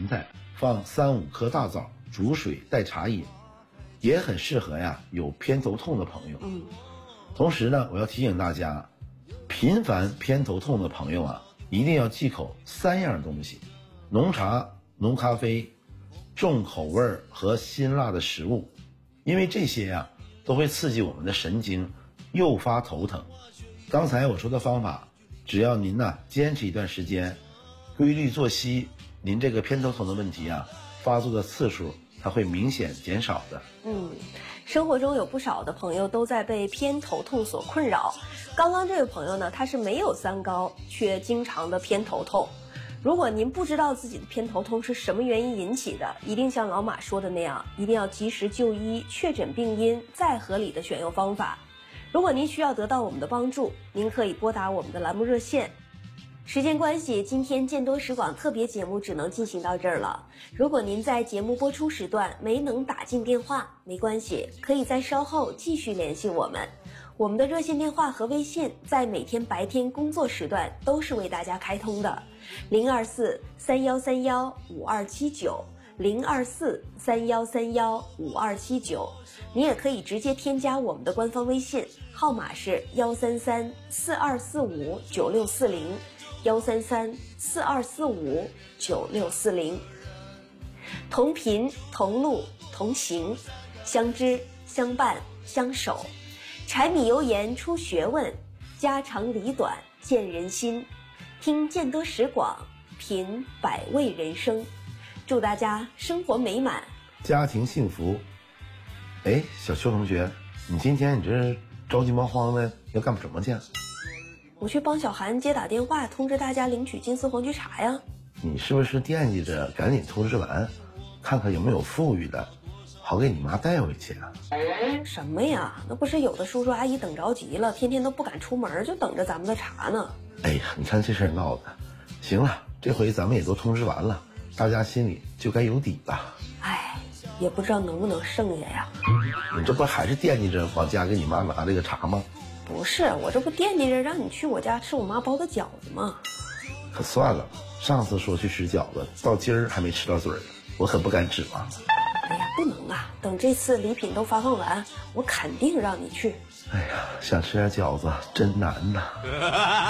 菜，放3、5颗大枣，煮水带茶饮，也很适合呀有偏头痛的朋友。同时呢，我要提醒大家，频繁偏头痛的朋友啊，一定要忌口3样东西：浓茶、浓咖啡、重口味和辛辣的食物，因为这些呀都会刺激我们的神经，诱发头疼。刚才我说的方法，只要您坚持一段时间，规律作息，您这个偏头痛的问题发作的次数它会明显减少的。 生活中有不少的朋友都在被偏头痛所困扰。刚刚这位朋友呢，他是没有3高，却经常的偏头痛。如果您不知道自己的偏头痛是什么原因引起的，一定像老马说的那样，一定要及时就医，确诊病因，再合理的选用方法。如果您需要得到我们的帮助，您可以拨打我们的栏目热线。时间关系，今天见多识广特别节目只能进行到这儿了。如果您在节目播出时段没能打进电话，没关系，可以在稍后继续联系我们。我们的热线电话和微信在每天白天工作时段都是为大家开通的，024-3131-5279 024-3131-5279，你也可以直接添加我们的官方微信，号码是133-4245-9640 133-4245-9640。同频同路同行，相知相伴相守，柴米油盐出学问，家长里短见人心。听见多识广，品百味人生。祝大家生活美满， 家庭幸福。小邱同学，你今天你这着急忙慌的要干什么去？ 我去帮小韩接打电话，通知大家领取金丝黄菊茶呀。 你是不是惦记着赶紧通知完，看看有没有富裕的，好给你妈带回去啊？ 什么呀，那不是有的叔叔阿姨等着急了，天天都不敢出门，就等着咱们的茶呢。 你看这事儿闹的。行了，这回咱们也都通知完了，大家心里就该有底了。 也不知道能不能剩下呀。 你这不还是惦记着往家给你妈拿这个茶吗？ 不是，我这不惦记着让你去我家吃我妈包的饺子吗？ 可算了，上次说去吃饺子，到今儿还没吃到嘴儿，我可不敢指望。 不能啊，等这次礼品都发放完，我肯定让你去。 想吃点饺子真难呐。